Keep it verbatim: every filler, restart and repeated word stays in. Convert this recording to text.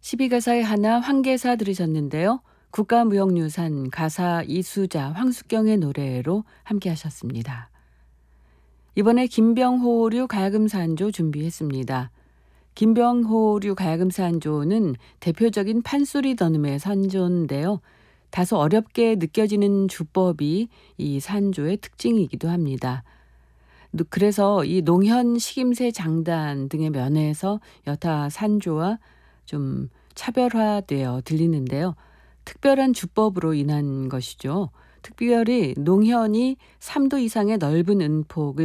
십이 가사의 하나 황계사 들으셨는데요. 국가무형유산 가사 이수자 황숙경의 노래로 함께 하셨습니다. 이번에 김병호류 가야금산조 준비했습니다. 김병호류 가야금산조는 대표적인 판소리 더듬의 산조인데요. 다소 어렵게 느껴지는 주법이 이 산조의 특징이기도 합니다. 그래서 이 농현, 식임새, 장단 등의 면에서 여타 산조와 좀 차별화되어 들리는데요. 특별한 주법으로 인한 것이죠. 특별히 농현이 삼 도 이상의 넓은 음폭을